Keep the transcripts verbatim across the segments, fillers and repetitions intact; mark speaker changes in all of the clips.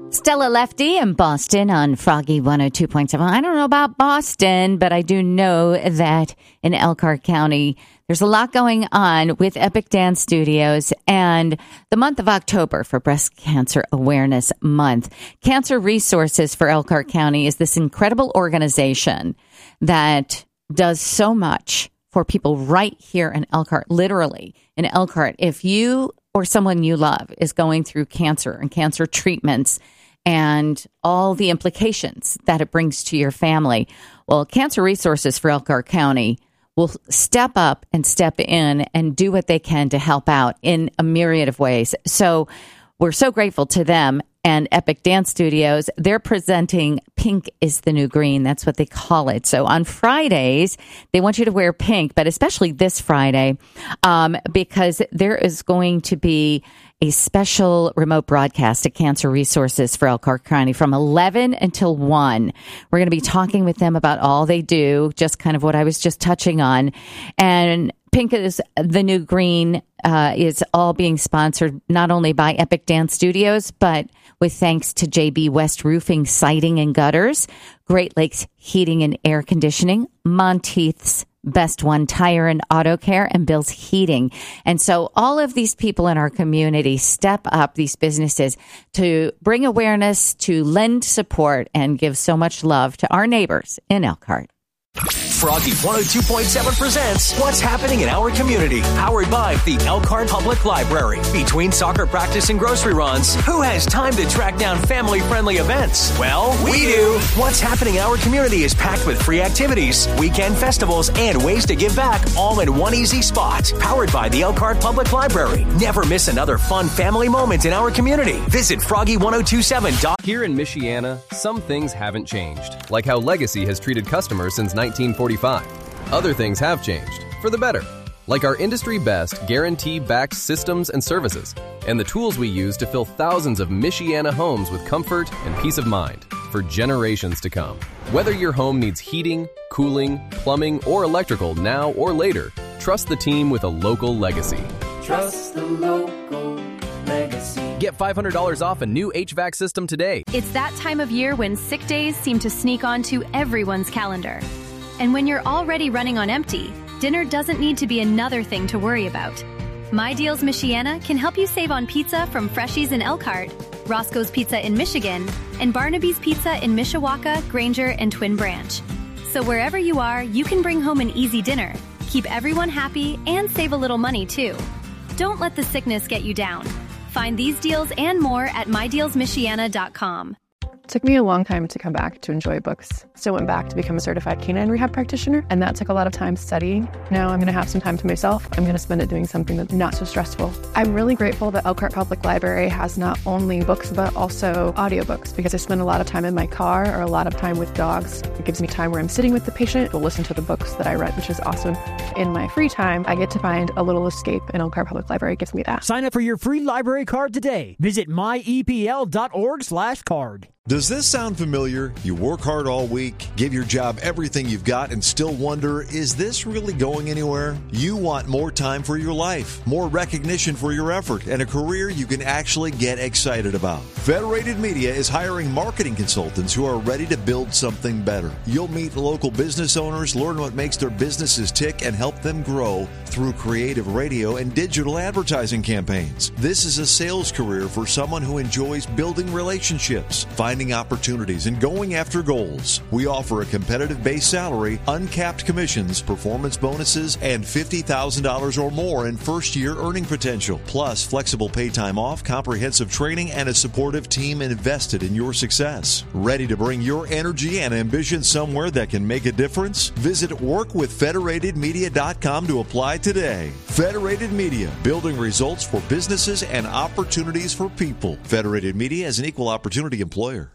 Speaker 1: Stella Lefty in Boston on Froggy one oh two point seven. I don't know about Boston, but I do know that in Elkhart County, there's a lot going on with Epic Dance Studios and the month of October for Breast Cancer Awareness Month. Cancer Resources for Elkhart County is this incredible organization that does so much for people right here in Elkhart, literally in Elkhart. If you or someone you love is going through cancer and cancer treatments and all the implications that it brings to your family, well, Cancer Resources for Elkhart County will step up and step in and do what they can to help out in a myriad of ways. So we're so grateful to them and Epic Dance Studios. They're presenting Pink is the New Green. That's what they call it. So on Fridays, they want you to wear pink, but especially this Friday, um, because there is going to be a special remote broadcast at Cancer Resources for Elkhart County from eleven until one. We're going to be talking with them about all they do, just kind of what I was just touching on. And Pink is the New Green uh, is all being sponsored not only by Epic Dance Studios, but with thanks to J B West Roofing, Siding and Gutters, Great Lakes Heating and Air Conditioning, Monteith's Best One Tire and Auto Care, and Bill's Heating. And so all of these people in our community step up, these businesses, to bring awareness, to lend support, and give so much love to our neighbors in Elkhart.
Speaker 2: Froggy one oh two point seven presents What's Happening in Our Community, powered by the Elkhart Public Library. Between soccer practice and grocery runs, who has time to track down family-friendly events? Well, we do. What's Happening in Our Community is packed with free activities, weekend festivals, and ways to give back, all in one easy spot. Powered by the Elkhart Public Library. Never miss another fun family moment in our community. Visit froggy ten twenty-seven dot com.
Speaker 3: Here in Michiana, some things haven't changed, like how Legacy has treated customers since nineteen forty-five. Other things have changed, for the better, like our industry-best guarantee-backed systems and services, and the tools we use to fill thousands of Michiana homes with comfort and peace of mind for generations to come. Whether your home needs heating, cooling, plumbing, or electrical now or later, trust the team with a local Legacy.
Speaker 4: Trust the local Legacy.
Speaker 3: Get five hundred dollars off a new H V A C system today.
Speaker 5: It's that time of year when sick days seem to sneak onto everyone's calendar. And when you're already running on empty, dinner doesn't need to be another thing to worry about. My Deals Michiana can help you save on pizza from Freshies in Elkhart, Roscoe's Pizza in Michigan, and Barnaby's Pizza in Mishawaka, Granger, and Twin Branch. So wherever you are, you can bring home an easy dinner, keep everyone happy, and save a little money too. Don't let the sickness get you down. Find these deals and more at my deals michiana dot com.
Speaker 6: It took me a long time to come back to enjoy books. So I went back to become a certified canine rehab practitioner, and that took a lot of time studying. Now I'm going to have some time to myself. I'm going to spend it doing something that's not so stressful. I'm really grateful that Elkhart Public Library has not only books, but also audiobooks, because I spend a lot of time in my car or a lot of time with dogs. It gives me time where I'm sitting with the patient to listen to the books that I read, which is awesome. In my free time, I get to find a little escape, and Elkhart Public Library gives me that.
Speaker 7: Sign up for your free library card today. Visit my e p l dot org slash card.
Speaker 8: Does this sound familiar? You work hard all week, give your job everything you've got, and still wonder, is this really going anywhere? You want more time for your life, more recognition for your effort, and a career you can actually get excited about. Federated Media is hiring marketing consultants who are ready to build something better. You'll meet local business owners, learn what makes their businesses tick, and help them grow through creative radio and digital advertising campaigns. This is a sales career for someone who enjoys building relationships, finding opportunities, and going after goals. We offer a competitive base salary, uncapped commissions, performance bonuses, and fifty thousand dollars or more in first-year earning potential, plus flexible pay time off, comprehensive training, and a supportive team invested in your success. Ready to bring your energy and ambition somewhere that can make a difference? Visit work with federated media dot com to apply today. Federated Media, building results for businesses and opportunities for people. Federated Media is an equal opportunity employer.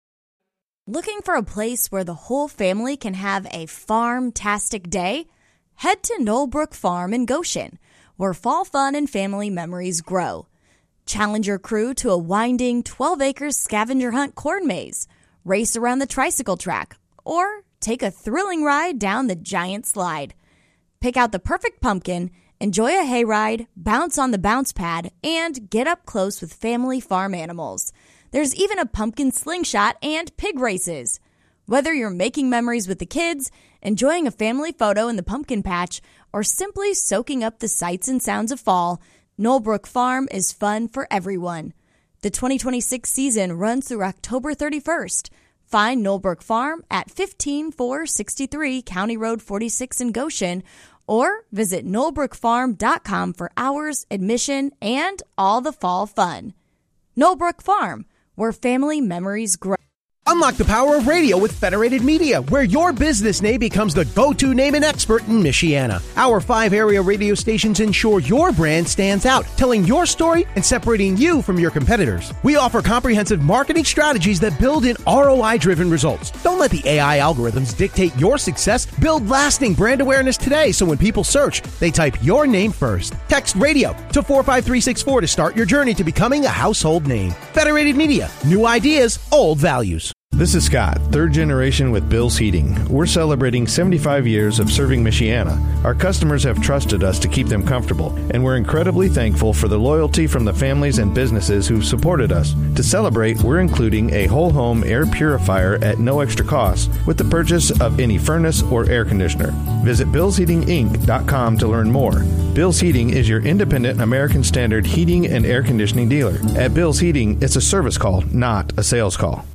Speaker 9: Looking for a place where the whole family can have a farm-tastic day? Head to Knollbrook Farm in Goshen, where fall fun and family memories grow. Challenge your crew to a winding twelve-acre scavenger hunt corn maze, race around the tricycle track, or take a thrilling ride down the giant slide. Pick out the perfect pumpkin, enjoy a hayride, bounce on the bounce pad, and get up close with family farm animals. There's even a pumpkin slingshot and pig races. Whether you're making memories with the kids, enjoying a family photo in the pumpkin patch, or simply soaking up the sights and sounds of fall, Knowlbrook Farm is fun for everyone. The twenty twenty-six season runs through October thirty-first. Find Knowlbrook Farm at fifteen four sixty-three County Road forty-six in Goshen, or visit knowlbrook farm dot com for hours, admission, and all the fall fun. Knowlbrook Farm, where family memories grow.
Speaker 10: Unlock the power of radio with Federated Media, where your business name becomes the go-to name and expert in Michiana. Our five area radio stations ensure your brand stands out, telling your story and separating you from your competitors. We offer comprehensive marketing strategies that build in R O I-driven results. Don't let the A I algorithms dictate your success. Build lasting brand awareness today, so when people search, they type your name first. Text radio to four five three six four to start your journey to becoming a household name. Federated Media, new ideas, old values.
Speaker 11: This is Scott, third generation with Bill's Heating. We're celebrating seventy-five years of serving Michiana. Our customers have trusted us to keep them comfortable, and we're incredibly thankful for the loyalty from the families and businesses who've supported us. To celebrate, we're including a whole home air purifier at no extra cost with the purchase of any furnace or air conditioner. Visit bills heating inc dot com to learn more. Bill's Heating is your independent American Standard heating and air conditioning dealer. At Bill's Heating, it's a service call, not a sales call.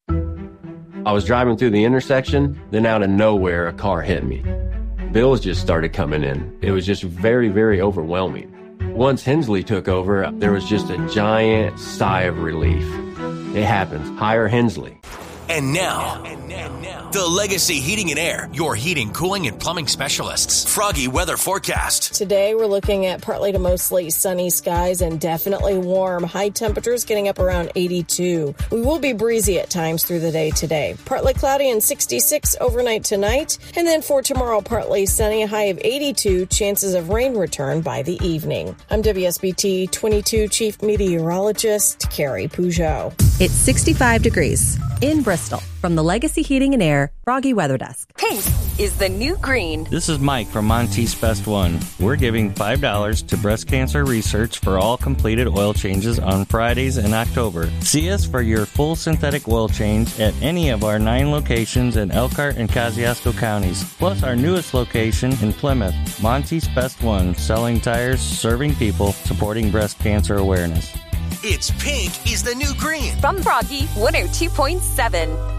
Speaker 12: I was driving through the intersection, then out of nowhere, a car hit me. Bills just started coming in. It was just very, very overwhelming. Once Hensley took over, there was just a giant sigh of relief. It happens. Hire Hensley.
Speaker 2: And now, and now, the Legacy Heating and Air, your heating, cooling, and plumbing specialists. Froggy weather forecast.
Speaker 13: Today, we're looking at partly to mostly sunny skies and definitely warm. High temperatures getting up around eighty-two. We will be breezy at times through the day today. Partly cloudy and sixty-six overnight tonight. And then for tomorrow, partly sunny, a high of eighty-two. Chances of rain return by the evening. I'm W S B T twenty-two Chief Meteorologist Carrie Peugeot.
Speaker 14: It's sixty-five degrees in Bristol. From the Legacy Heating and Air Froggy Weather Desk.
Speaker 15: Pink is the new green.
Speaker 16: This is Mike from Monte's Best One. We're giving five dollars to breast cancer research for all completed oil changes on Fridays in October. See us for your full synthetic oil change at any of our nine locations in Elkhart and Kosciuszko counties, plus our newest location in Plymouth. Monte's Best One, selling tires, serving people, supporting breast cancer awareness.
Speaker 2: It's pink is the new green.
Speaker 15: From Froggy one oh two point seven.